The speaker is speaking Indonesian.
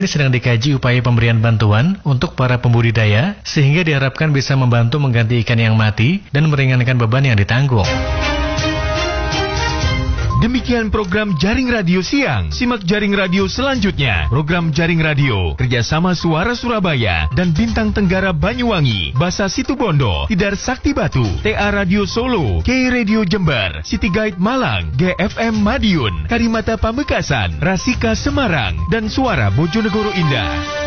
Ini sedang dikaji upaya pemberian bantuan untuk para pembudidaya sehingga diharapkan bisa membantu mengganti ikan yang mati dan meringankan beban yang ditanggung. Demikian program Jaring Radio Siang. Simak Jaring Radio selanjutnya. Program Jaring Radio kerjasama Suara Surabaya dan Bintang Tenggara Banyuwangi, Basa Situbondo, Tidar Sakti Batu, TA Radio Solo, K Radio Jember, City Guide Malang, GFM Madiun, Karimata Pamekasan, Rasika Semarang, dan Suara Bojonegoro Indah.